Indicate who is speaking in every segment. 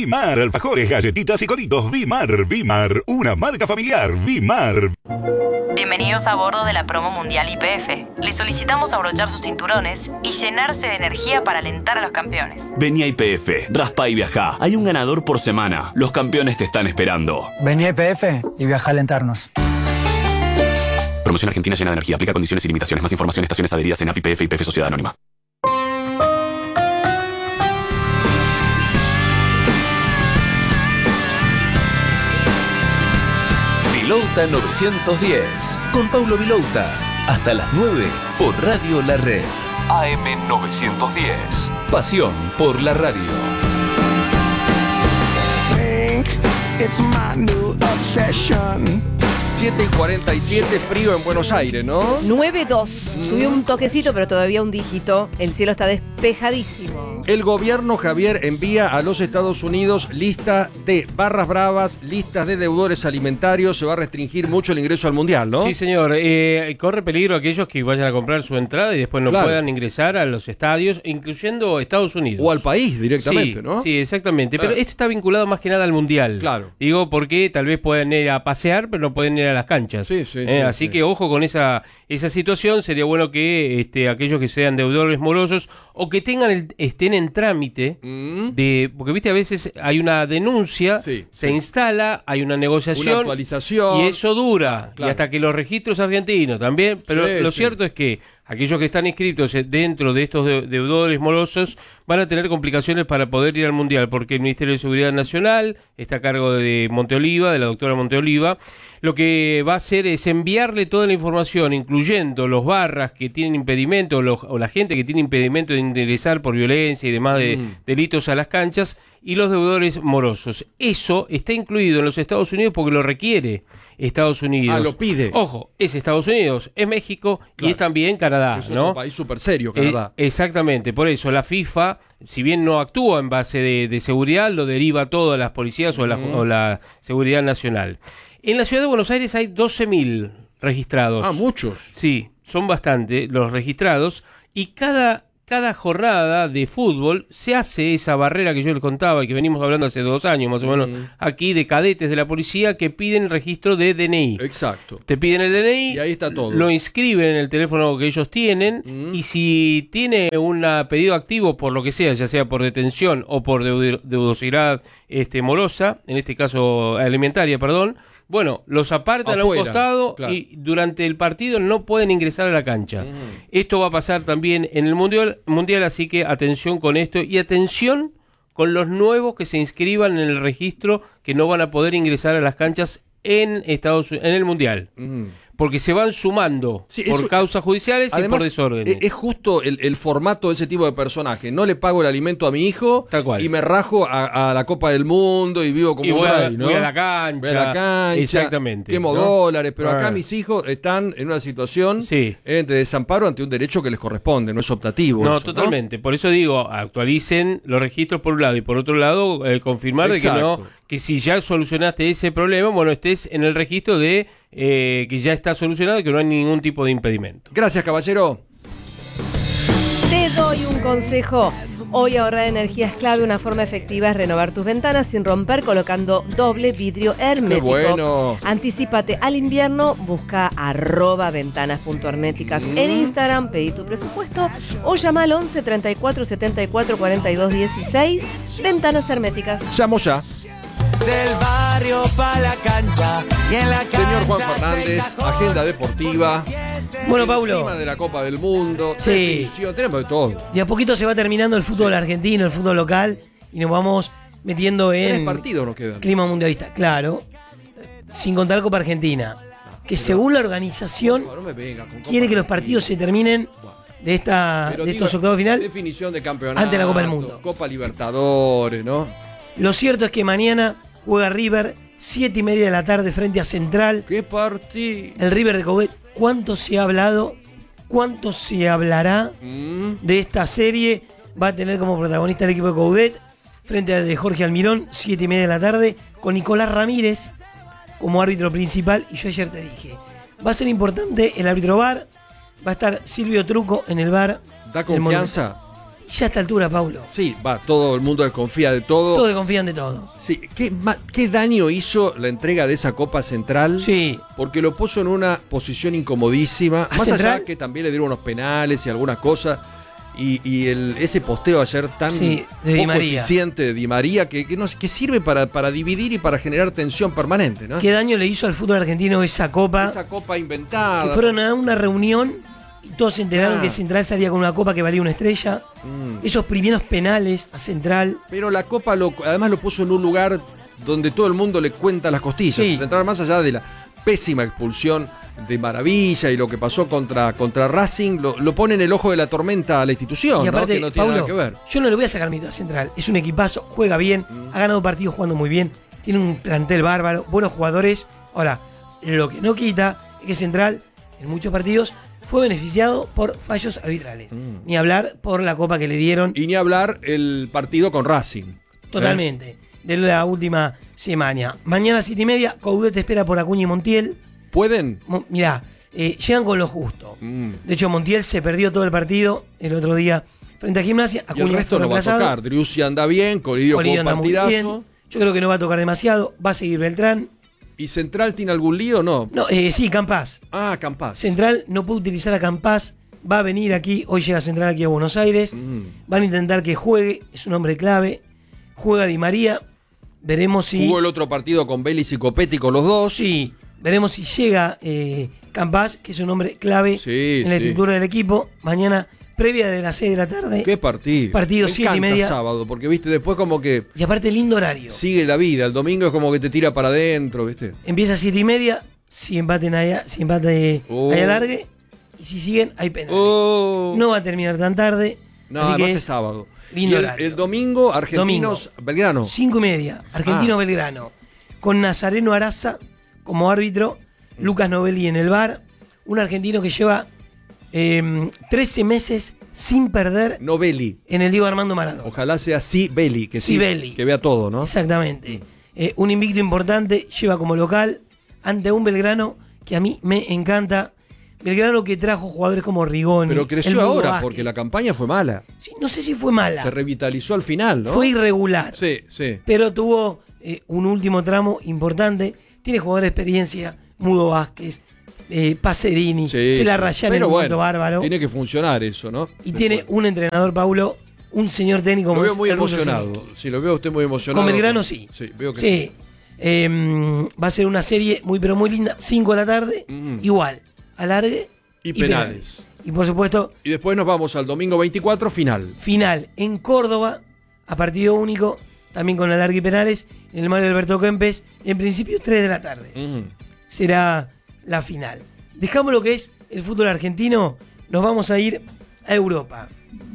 Speaker 1: Bimar, alfajores, galletitas y coritos. Bimar, una marca familiar. Bimar.
Speaker 2: Bienvenidos a bordo de la promo mundial YPF. Les solicitamos abrochar sus cinturones y llenarse de energía para alentar a los campeones.
Speaker 3: Vení a YPF, raspa y viajá. Hay un ganador por semana. Los campeones te están esperando.
Speaker 4: Vení a YPF y viaja a alentarnos.
Speaker 3: Promoción Argentina llena de energía. Aplica condiciones y limitaciones. Más información, estaciones adheridas en API YPF y YPF Sociedad Anónima.
Speaker 5: Vilouta 910, con Paulo Vilouta, hasta las 9 por Radio La Red. AM 910, pasión por la radio.
Speaker 6: It's my new obsession.
Speaker 7: 7:47, frío en Buenos Aires, ¿no?
Speaker 8: 9.2. Subió un toquecito, pero todavía un dígito. El cielo está despejadísimo.
Speaker 7: El gobierno, Javier, envía a los Estados Unidos lista de barras bravas, listas de deudores alimentarios. Se va a restringir mucho el ingreso al Mundial, ¿no?
Speaker 9: Sí, señor. Corre peligro aquellos que vayan a comprar su entrada y después no puedan ingresar a los estadios, incluyendo Estados Unidos.
Speaker 7: O al país directamente,
Speaker 9: sí,
Speaker 7: ¿no?
Speaker 9: Sí, exactamente. Pero esto está vinculado más que nada al Mundial.
Speaker 7: Claro.
Speaker 9: Digo, porque tal vez puedan ir a pasear, pero no pueden ir a las canchas.
Speaker 7: Sí, sí,
Speaker 9: así que ojo con esa situación. Sería bueno que aquellos que sean deudores morosos o que estén en trámite porque viste, a veces hay una denuncia, se instala, hay una negociación,
Speaker 7: una actualización,
Speaker 9: y eso dura, y hasta que los registros argentinos también, pero lo cierto es que aquellos que están inscritos dentro de estos deudores morosos van a tener complicaciones para poder ir al Mundial, porque el Ministerio de Seguridad Nacional está a cargo de Monteoliva, de la doctora Monteoliva. Lo que va a hacer es enviarle toda la información, incluyendo los barras que tienen impedimento o la gente que tiene impedimento de ingresar por violencia y demás de delitos a las canchas, y los deudores morosos. Eso está incluido en los Estados Unidos porque lo requiere Estados Unidos.
Speaker 7: Lo pide.
Speaker 9: Ojo, es Estados Unidos, es México y es también Canadá,
Speaker 7: es
Speaker 9: ¿no?
Speaker 7: un país súper serio, Canadá.
Speaker 9: Exactamente, por eso la FIFA, si bien no actúa en base de seguridad, lo deriva todo a las policías o la seguridad nacional. En la ciudad de Buenos Aires hay 12.000 registrados.
Speaker 7: Ah, muchos.
Speaker 9: Sí, son bastante los registrados, y cada jornada de fútbol se hace esa barrera que yo les contaba y que venimos hablando hace 2 años más o menos aquí, de cadetes de la policía que piden registro de DNI.
Speaker 7: Exacto.
Speaker 9: Te piden el DNI,
Speaker 7: y ahí está todo.
Speaker 9: Lo inscriben en el teléfono que ellos tienen, y si tiene un pedido activo por lo que sea, ya sea por detención o por deudosidad morosa, en este caso alimentaria, perdón, bueno, los apartan afuera, a un costado, claro, y durante el partido no pueden ingresar a la cancha. Esto va a pasar también en el mundial, así que atención con esto, y atención con los nuevos que se inscriban en el registro, que no van a poder ingresar a las canchas en el Mundial. Porque se van sumando por causas judiciales, además, y por desórdenes.
Speaker 7: Es justo el formato de ese tipo de personaje. No le pago el alimento a mi hijo y me rajo a la Copa del Mundo y vivo como un rey, ¿no?
Speaker 9: Voy a la cancha. Exactamente.
Speaker 7: Quemo dólares, pero acá mis hijos están en una situación de desamparo ante un derecho que les corresponde, no es optativo.
Speaker 9: No,
Speaker 7: eso,
Speaker 9: totalmente. ¿No? Por eso digo, actualicen los registros por un lado, y por otro lado, confirmar de que si ya solucionaste ese problema, bueno, estés en el registro de que ya está solucionado y que no hay ningún tipo de impedimento.
Speaker 7: Gracias, caballero.
Speaker 8: Te doy un consejo. Hoy ahorrar energía es clave. Una forma efectiva es renovar tus ventanas sin romper, colocando doble vidrio hermético.
Speaker 7: ¡Qué bueno!
Speaker 8: Anticípate al invierno, busca @ventanas.herméticas en Instagram, pedí tu presupuesto o llama al 11 34 74 42 16. Ventanas Herméticas.
Speaker 7: Llamo ya.
Speaker 6: Del barrio para la cancha y en la cancha.
Speaker 7: Señor Juan Fernández, agenda deportiva.
Speaker 10: Bueno, Paulo.
Speaker 7: Encima de la Copa del Mundo.
Speaker 10: Sí.
Speaker 7: Tenemos de todo.
Speaker 10: De a poquito se va terminando el fútbol argentino, el fútbol local, y nos vamos metiendo en
Speaker 7: 3 partidos nos quedan.
Speaker 10: Clima mundialista, claro. Sin contar Copa Argentina, que según la organización quiere que los partidos se terminen de estos octavos final.
Speaker 7: Definición de campeonato.
Speaker 10: Ante la Copa del Mundo.
Speaker 7: Copa Libertadores, ¿no?
Speaker 10: Lo cierto es que mañana juega River, 7:30 de la tarde frente a Central.
Speaker 7: ¡Qué partido!
Speaker 10: El River de Coudet. ¿Cuánto se ha hablado? ¿Cuánto se hablará de esta serie? Va a tener como protagonista el equipo de Coudet frente a de Jorge Almirón, 7:30 de la tarde, con Nicolás Ramírez como árbitro principal. Y yo ayer te dije, va a ser importante el árbitro VAR, va a estar Silvio Truco en el VAR.
Speaker 7: ¿Da confianza?
Speaker 10: Ya a esta altura, Paulo.
Speaker 7: Sí, todo el mundo desconfía de todo.
Speaker 10: Todos confían de todo.
Speaker 7: Sí, ¿qué daño hizo la entrega de esa Copa Central?
Speaker 10: Sí.
Speaker 7: Porque lo puso en una posición incomodísima.
Speaker 10: ¿A
Speaker 7: Más
Speaker 10: Central?
Speaker 7: allá que también le dieron unos penales y algunas cosas. Y ese posteo ayer tan
Speaker 10: Sí, de Di
Speaker 7: poco
Speaker 10: María.
Speaker 7: eficiente de Di María que sirve para dividir y para generar tensión permanente, ¿no?
Speaker 10: ¿Qué daño le hizo al fútbol argentino esa copa?
Speaker 7: Esa Copa inventada.
Speaker 10: Que fueron a una reunión y todos se enteraron que Central salía con una copa que valía una estrella. Esos primeros penales a Central.
Speaker 7: Pero la Copa además lo puso en un lugar donde todo el mundo le cuenta las costillas.
Speaker 10: Sí.
Speaker 7: Central, más allá de la pésima expulsión de Maravilla y lo que pasó contra Racing, lo pone en el ojo de la tormenta a la institución,
Speaker 10: Y aparte,
Speaker 7: ¿no? Que no tiene
Speaker 10: Paulo,
Speaker 7: nada que ver.
Speaker 10: yo no le voy a sacar mito a Central. Es un equipazo, juega bien, ha ganado partidos jugando muy bien, tiene un plantel bárbaro, buenos jugadores. Ahora, lo que no quita es que Central, en muchos partidos, fue beneficiado por fallos arbitrales. Ni hablar por la copa que le dieron.
Speaker 7: Y ni hablar el partido con Racing.
Speaker 10: Totalmente. De la última semana. Mañana 7:30, Coudet te espera por Acuña y Montiel.
Speaker 7: ¿Pueden?
Speaker 10: Mirá, llegan con lo justo. De hecho, Montiel se perdió todo el partido el otro día frente a Gimnasia.
Speaker 7: Y el resto no va a tocar. Driussi anda bien, Colidio con un
Speaker 10: anda muy
Speaker 7: partidazo.
Speaker 10: bien. Yo creo que no va a tocar demasiado. Va a seguir Beltrán.
Speaker 7: ¿Y Central tiene algún lío o no?
Speaker 10: No, sí, Campás.
Speaker 7: Ah, Campás.
Speaker 10: Central no puede utilizar a Campás. Va a venir aquí. Hoy llega Central aquí a Buenos Aires. Van a intentar que juegue. Es un hombre clave. Juega Di María. Veremos si.
Speaker 7: Jugó el otro partido con Vélez y Copetti con los dos.
Speaker 10: Sí. Veremos si llega Campás, que es un hombre clave en la estructura del equipo. Mañana, previa de las 6 de la tarde.
Speaker 7: ¿Qué partido?
Speaker 10: Partido
Speaker 7: Me
Speaker 10: 7:30.
Speaker 7: encanta sábado, porque viste, después como que.
Speaker 10: Y aparte, lindo horario.
Speaker 7: Sigue la vida. El domingo es como que te tira para adentro, ¿viste?
Speaker 10: Empieza a 7:30. Si empate hay alargue. Y si siguen, hay penales. No va a terminar tan tarde.
Speaker 7: No,
Speaker 10: así que
Speaker 7: además es sábado.
Speaker 10: Lindo
Speaker 7: Y
Speaker 10: horario.
Speaker 7: el domingo, Argentinos, Belgrano.
Speaker 10: 5:30. Argentino Belgrano. Con Nazareno Araza como árbitro. Lucas Novelli en el VAR. Un argentino que lleva 13 meses sin perder
Speaker 7: Novelli.
Speaker 10: En el Diego Armando Maradona.
Speaker 7: Ojalá sea Sibeli, que
Speaker 10: Sibeli.
Speaker 7: Que vea todo, ¿no?
Speaker 10: Exactamente. Un invicto importante, lleva como local ante un Belgrano que a mí me encanta. Belgrano que trajo jugadores como Rigoni.
Speaker 7: Pero creció
Speaker 10: el Mudo
Speaker 7: ahora,
Speaker 10: Vázquez.
Speaker 7: porque la campaña fue mala.
Speaker 10: Sí, no sé si fue mala.
Speaker 7: Se revitalizó al final, ¿no?
Speaker 10: Fue irregular.
Speaker 7: Sí, sí.
Speaker 10: Pero tuvo un último tramo importante. Tiene jugadores de experiencia, Mudo Vázquez, Pacerini. Se la rayaron en un momento bárbaro.
Speaker 7: Tiene que funcionar eso, ¿no?
Speaker 10: Y tiene un entrenador, Paulo, un señor técnico.
Speaker 7: Lo veo muy
Speaker 10: el ruso
Speaker 7: emocionado.
Speaker 10: Zelinski.
Speaker 7: Sí, lo veo a usted muy emocionado.
Speaker 10: Con Belgrano sí.
Speaker 7: Sí, veo que
Speaker 10: sí. Va a ser una serie muy pero muy linda. 5 de la tarde. Igual. Alargue.
Speaker 7: Y penales.
Speaker 10: Y por supuesto.
Speaker 7: Y después nos vamos al domingo 24, final.
Speaker 10: Final en Córdoba, a partido único, también con alargue y penales, en el Mario Alberto Kempes, en principio 3 de la tarde. Será la final. Dejamos lo que es el fútbol argentino, nos vamos a ir a Europa.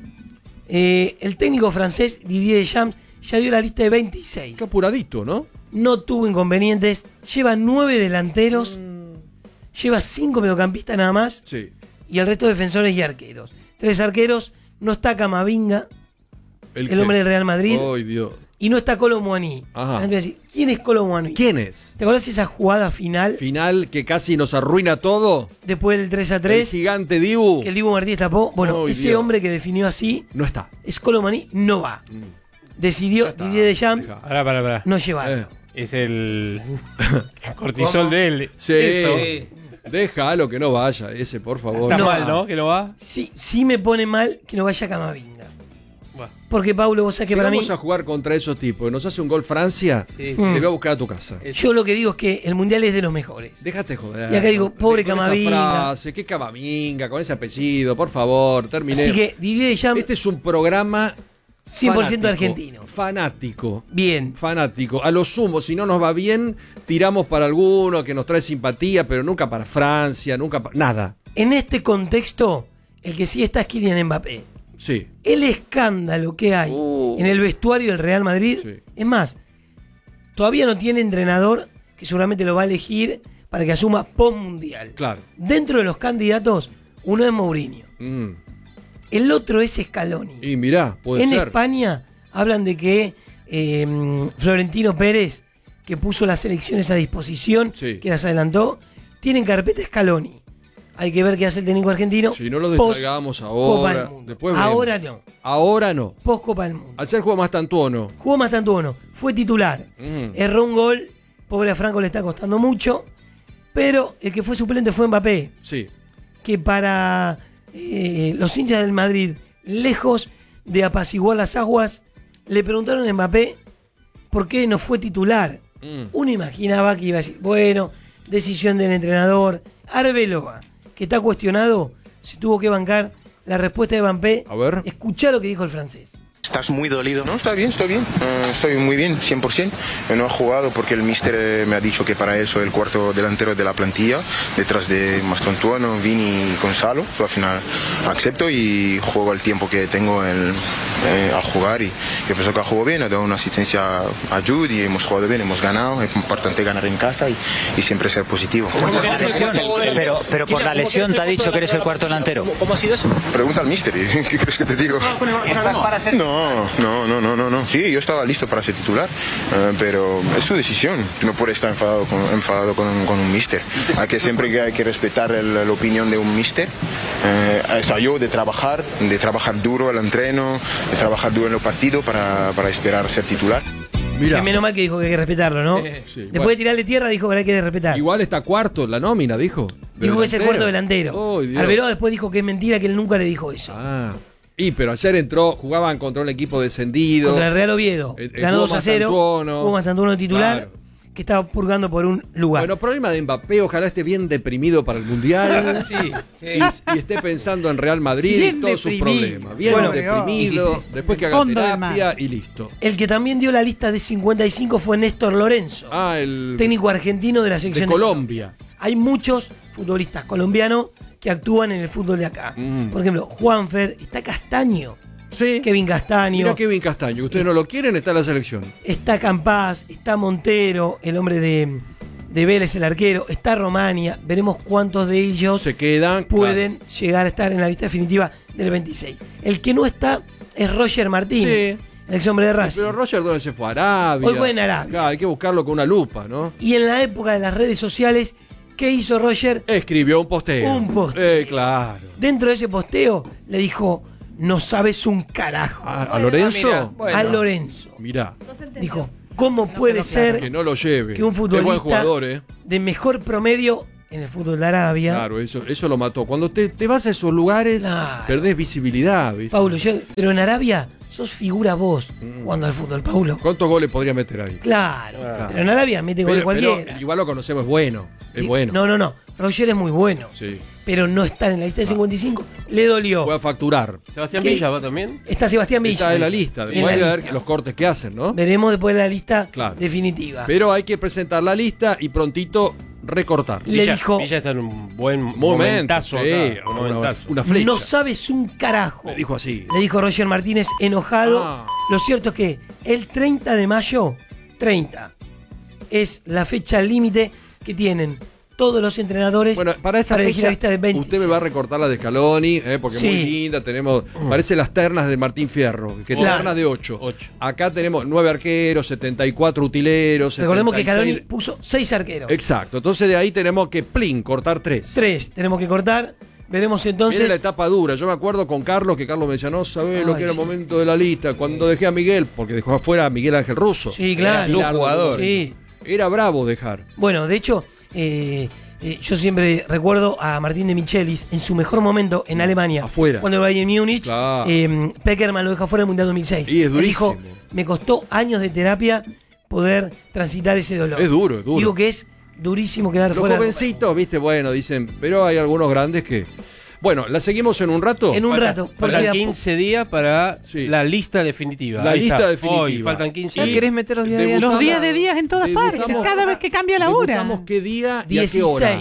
Speaker 10: El técnico francés Didier Deschamps ya dio la lista de 26.
Speaker 7: Qué apuradito, ¿no?
Speaker 10: No tuvo inconvenientes, lleva 9 delanteros, lleva 5 mediocampistas nada más.
Speaker 7: Sí.
Speaker 10: Y el resto defensores y arqueros. 3 arqueros, no está Camavinga, el hombre del Real Madrid.
Speaker 7: ¡Ay, Dios!
Speaker 10: Y no está Kolo Muani.
Speaker 7: Ajá.
Speaker 10: Antes de decir, ¿quién es Kolo Muani?
Speaker 7: ¿Quién es?
Speaker 10: ¿Te acordás de esa jugada final?
Speaker 7: Final que casi nos arruina todo.
Speaker 10: Después del 3-3.
Speaker 7: El gigante Dibu.
Speaker 10: Que el Dibu Martínez tapó. Bueno,
Speaker 7: ¡Ay,
Speaker 10: ese
Speaker 7: Dios!
Speaker 10: hombre que definió así.
Speaker 7: No está.
Speaker 10: Es Kolo Muani, no va. Decidió Didier Deschamps
Speaker 9: Pará.
Speaker 10: no llevarlo.
Speaker 9: Es el cortisol de él.
Speaker 7: Sí.
Speaker 9: Eso.
Speaker 7: Déjalo que no vaya ese, por favor.
Speaker 9: Está mal, ¿no? Que no va.
Speaker 10: Sí me pone mal que no vaya Camavinga. Porque, Paulo, vos sabés que para mí.
Speaker 7: Vamos a jugar contra esos tipos. Nos hace un gol Francia.
Speaker 9: Sí.
Speaker 7: Te voy a buscar a tu casa.
Speaker 10: Yo lo que digo es que el mundial es de los mejores.
Speaker 7: Déjate joder.
Speaker 10: Y acá digo, pobre
Speaker 7: con
Speaker 10: Camavinga.
Speaker 7: Esa frase, ¿qué Camavinga? Con ese apellido, por favor, terminé.
Speaker 10: Así que Didier Deschamps.
Speaker 7: Este es un programa
Speaker 10: 100%
Speaker 7: fanático,
Speaker 10: argentino.
Speaker 7: Fanático.
Speaker 10: Bien.
Speaker 7: Fanático. A lo sumo, si no nos va bien, tiramos para alguno que nos trae simpatía, pero nunca para Francia, nunca para. Nada.
Speaker 10: En este contexto, el que sí está es Kylian Mbappé.
Speaker 7: Sí.
Speaker 10: El escándalo que hay en el vestuario del Real Madrid, es más, todavía no tiene entrenador que seguramente lo va a elegir para que asuma post-mundial.
Speaker 7: Claro.
Speaker 10: Dentro de los candidatos, uno es Mourinho. El otro es Scaloni.
Speaker 7: Y mirá, puede
Speaker 10: en
Speaker 7: ser.
Speaker 10: España hablan de que Florentino Pérez, que puso las elecciones a disposición, que las adelantó, tiene en carpeta Scaloni. Hay que ver qué hace el técnico argentino.
Speaker 7: Si no lo
Speaker 10: post
Speaker 7: descargamos
Speaker 10: Copa
Speaker 7: ahora.
Speaker 10: del Mundo.
Speaker 7: Después
Speaker 10: Ahora
Speaker 7: vemos.
Speaker 10: no.
Speaker 7: Ahora no.
Speaker 10: Post Copa del Mundo.
Speaker 7: Ayer jugó Mastantuono.
Speaker 10: Jugó Mastantuono. Fue titular. Erró un gol. Pobre a Franco le está costando mucho. Pero el que fue suplente fue Mbappé.
Speaker 7: Sí.
Speaker 10: Que para los hinchas del Madrid, lejos de apaciguar las aguas, le preguntaron a Mbappé por qué no fue titular. Uno imaginaba que iba a decir, bueno, decisión del entrenador. Arbeloa, que está cuestionado, se tuvo que bancar la respuesta de Mbappé.
Speaker 7: A ver.
Speaker 10: Escuchá lo que dijo el francés.
Speaker 11: ¿Estás muy dolido? No, estoy bien. Estoy muy bien, 100%. No he jugado porque el míster me ha dicho que para él soy el cuarto delantero de la plantilla, detrás de Mastantuono, Vini y Gonzalo. Al final acepto y juego el tiempo que tengo a jugar. Y yo pienso que ha jugado bien, ha dado una asistencia a Jude y hemos jugado bien, hemos ganado. Es importante ganar en casa y siempre ser positivo.
Speaker 4: Pero por la lesión te ha dicho que eres el cuarto delantero.
Speaker 11: ¿Cómo ha sido eso? Pregunta al míster. ¿Qué crees que te digo?
Speaker 4: ¿Estás para ser?
Speaker 11: No. Sí, yo estaba listo para ser titular, pero es su decisión. No puede estar enfadado con un míster. Hay que respetar la opinión de un míster. Es yo de trabajar duro el entreno, de trabajar duro en los partidos para esperar ser titular.
Speaker 10: Mira. Menos mal que dijo que hay que respetarlo, ¿no?
Speaker 7: Sí,
Speaker 10: Después de tirarle tierra dijo que hay que respetar.
Speaker 7: Igual está cuarto en la nómina, dijo.
Speaker 10: Dijo que es el cuarto delantero.
Speaker 7: Oh,
Speaker 10: Arbeloa después dijo que es mentira, que él nunca le dijo eso.
Speaker 7: Pero ayer jugaban contra un equipo descendido.
Speaker 10: Contra el Real Oviedo. Ganó 2-0. Jugó Mastantuono titular, que estaba purgando por un lugar.
Speaker 7: Bueno, problema de Mbappé, ojalá esté bien deprimido para el Mundial.
Speaker 9: Sí.
Speaker 7: Y esté pensando en Real Madrid y todos sus problemas. Bien deprimido, después que haga terapia y listo.
Speaker 10: El que también dio la lista de 55 fue Néstor Lorenzo,
Speaker 7: el
Speaker 10: técnico argentino de la selección
Speaker 7: de Colombia.
Speaker 10: Hay muchos futbolistas colombianos que actúan en el fútbol de acá. Por ejemplo, Juanfer, está Castaño.
Speaker 7: Sí.
Speaker 10: Kevin Castaño.
Speaker 7: Mira Kevin Castaño, ustedes no lo quieren, está en la selección.
Speaker 10: Está Campás, está Montero, el hombre de Vélez, el arquero, está Romania. Veremos cuántos de ellos
Speaker 7: se quedan,
Speaker 10: pueden llegar a estar en la lista definitiva del 26. El que no está es Roger Martín, el ex hombre de Racing.
Speaker 7: Pero Roger, ¿dónde se fue? Arabia.
Speaker 10: Hoy fue en Arabia.
Speaker 7: Claro, hay que buscarlo con una lupa, ¿no?
Speaker 10: Y en la época de las redes sociales, ¿qué hizo Roger?
Speaker 7: Escribió un posteo. Claro.
Speaker 10: Dentro de ese posteo le dijo, no sabes un carajo.
Speaker 7: ¿A Lorenzo?
Speaker 10: A Lorenzo.
Speaker 7: Mirá.
Speaker 10: Dijo, ¿cómo puede ser
Speaker 7: que no lo lleve?
Speaker 10: Que un futbolista
Speaker 7: buen jugador,
Speaker 10: de mejor promedio en el fútbol de Arabia.
Speaker 7: Claro, eso lo mató. Cuando te vas a esos lugares, perdés visibilidad, ¿viste?
Speaker 10: Paulo, pero en Arabia sos figura vos jugando al fútbol, Paulo.
Speaker 7: ¿Cuántos goles podría meter ahí?
Speaker 10: Claro. Pero en Arabia mete gol cualquiera.
Speaker 7: Pero igual lo conocemos, es bueno. Es bueno.
Speaker 10: No. Roger es muy bueno.
Speaker 7: Sí.
Speaker 10: Pero no estar en la lista de 55 le dolió.
Speaker 7: Fue a facturar.
Speaker 9: ¿Sebastián Villa va también?
Speaker 10: Está Sebastián Villa.
Speaker 7: Está en la lista. Después hay que ver los cortes que hacen, ¿no?
Speaker 10: Veremos después de la lista definitiva.
Speaker 7: Pero hay que presentar la lista y prontito recortar.
Speaker 10: Le dijo,
Speaker 9: Villa está en un buen momentazo.
Speaker 7: Una flecha.
Speaker 10: No sabes un carajo.
Speaker 7: Le dijo así.
Speaker 10: Le dijo Roger Martínez enojado. Lo cierto es que el 30 de mayo, 30, es la fecha límite que tienen todos los entrenadores
Speaker 7: para esta
Speaker 10: elegir
Speaker 7: fecha,
Speaker 10: la lista de 20.
Speaker 7: Usted me va a recortar la de Scaloni, porque es muy linda. Tenemos, parece las ternas de Martín Fierro, que ternas de 8. Acá tenemos 9 arqueros, 74 utileros.
Speaker 10: Recordemos
Speaker 7: 76.
Speaker 10: que Scaloni puso 6 arqueros.
Speaker 7: Exacto, entonces de ahí tenemos que cortar 3.
Speaker 10: 3, tenemos que cortar. Veremos entonces.
Speaker 7: Viene la etapa dura. Yo me acuerdo con Carlos, que Carlos me decía, no sabés lo que era el momento de la lista. Cuando dejé a Miguel, porque dejó afuera a Miguel Ángel Russo.
Speaker 10: Sí, claro.
Speaker 9: Era su jugador.
Speaker 10: Sí.
Speaker 7: Era bravo dejar.
Speaker 10: Bueno, de hecho, yo siempre recuerdo a Martín de Michelis en su mejor momento en Alemania.
Speaker 7: Afuera.
Speaker 10: Cuando el Bayern Múnich, Peckerman lo deja fuera en el Mundial 2006.
Speaker 7: Y es durísimo.
Speaker 10: Dijo, me costó años de terapia poder transitar ese dolor.
Speaker 7: Es duro, es duro.
Speaker 10: Digo que es durísimo quedar
Speaker 7: Los
Speaker 10: fuera.
Speaker 7: Los jovencitos, viste, bueno, dicen, pero hay algunos grandes que... Bueno, ¿la seguimos en un rato?
Speaker 10: En un rato.
Speaker 9: Faltan 15 días para la lista definitiva.
Speaker 7: La lista definitiva.
Speaker 9: Hoy faltan 15 días.
Speaker 12: ¿Querés meter los días de día? Los días de días en todas partes. Cada vez que cambia la hora.
Speaker 7: Debutamos qué día y a qué hora.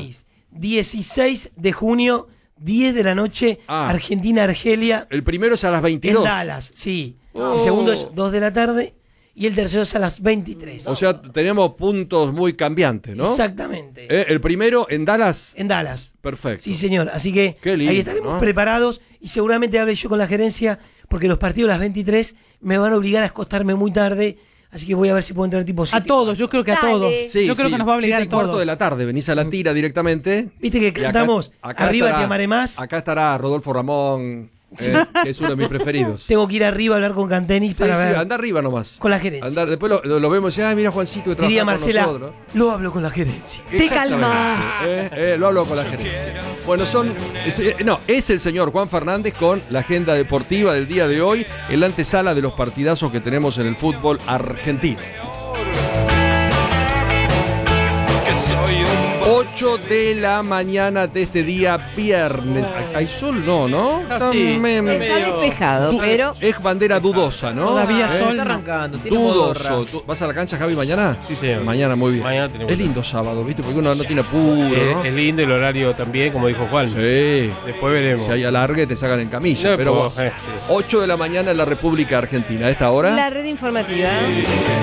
Speaker 10: 16 de junio, 10 de la noche, Argentina-Argelia.
Speaker 7: El primero es a las 22.
Speaker 10: En Dallas, sí. El segundo es 2 de la tarde. Y el tercero es a las 23.
Speaker 7: O sea, tenemos puntos muy cambiantes, ¿no?
Speaker 10: Exactamente.
Speaker 7: El primero en Dallas.
Speaker 10: En Dallas.
Speaker 7: Perfecto.
Speaker 10: Sí, señor. Así que
Speaker 7: lindo,
Speaker 10: ahí estaremos preparados y seguramente hable yo con la gerencia porque los partidos a las 23 me van a obligar a acostarme muy tarde. Así que voy a ver si puedo entrar tipo 7.
Speaker 12: A todos, yo creo que a
Speaker 8: Dale.
Speaker 12: todos.
Speaker 7: Sí,
Speaker 12: Yo creo que nos va a obligar a
Speaker 7: 7:15
Speaker 12: todos.
Speaker 7: de la tarde, venís a la tira directamente.
Speaker 10: Viste que
Speaker 7: Y acá-
Speaker 10: cantamos
Speaker 7: acá
Speaker 10: Arriba
Speaker 7: estará-
Speaker 10: te amaré más.
Speaker 7: Acá estará Rodolfo Ramón, que es uno de mis preferidos.
Speaker 10: Tengo que ir arriba a hablar con Cantenis
Speaker 7: Sí,
Speaker 10: para ver.
Speaker 7: anda arriba nomás.
Speaker 10: Con la gerencia.
Speaker 7: Después lo vemos y mira Juancito que trabaja
Speaker 10: Diría
Speaker 7: con
Speaker 10: Marcela,
Speaker 7: nosotros.
Speaker 10: lo hablo con la gerencia.
Speaker 8: Te calmas.
Speaker 7: Lo hablo con la gerencia. Bueno, es el señor Juan Fernández con la agenda deportiva del día de hoy, en la antesala de los partidazos que tenemos en el fútbol argentino. 8 de la mañana de este día viernes. ¿Hay sol? No.
Speaker 9: Ah, sí.
Speaker 8: Está despejado, pero
Speaker 7: Es bandera dudosa, ¿no?
Speaker 12: Todavía sol.
Speaker 9: Está arrancando, tiene
Speaker 7: Dudoso.
Speaker 9: modorra.
Speaker 7: ¿Vas a la cancha, Javi, mañana?
Speaker 9: Sí, señor.
Speaker 7: Mañana, muy bien.
Speaker 9: Mañana tenemos-
Speaker 7: Es lindo sábado, ¿viste? Porque uno no tiene apuro, ¿no?
Speaker 9: Es lindo el horario también, como dijo Juan.
Speaker 7: Sí.
Speaker 9: Después veremos.
Speaker 7: Si hay alargue, te sacan en camilla.
Speaker 9: No,
Speaker 7: pero
Speaker 9: pues,
Speaker 7: bueno, 8 de la mañana en la República Argentina. A esta hora.
Speaker 8: la red informativa.